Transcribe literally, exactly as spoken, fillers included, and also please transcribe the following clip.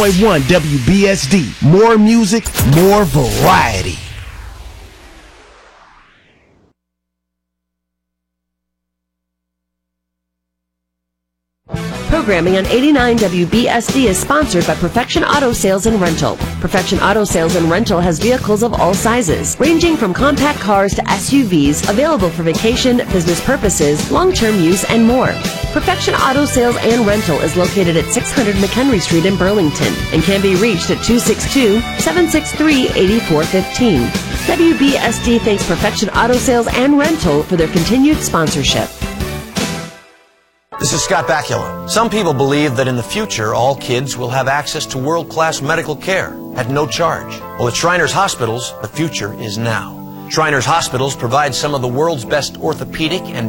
one W B S D. More music, more variety. Programming on eighty-nine W B S D is sponsored by Perfection Auto Sales and Rental. Perfection Auto Sales and Rental has vehicles of all sizes, ranging from compact cars to S U Vs, available for vacation, business purposes, long-term use, and more. Perfection Auto Sales and Rental is located at six hundred McHenry Street in Burlington and can be reached at two six two, seven six three, eight four one five. W B S D thanks Perfection Auto Sales and Rental for their continued sponsorship. This is Scott Bakula. Some people believe that in the future, all kids will have access to world-class medical care at no charge. Well, at Shriners Hospitals, the future is now. Shriners Hospitals provide some of the world's best orthopedic and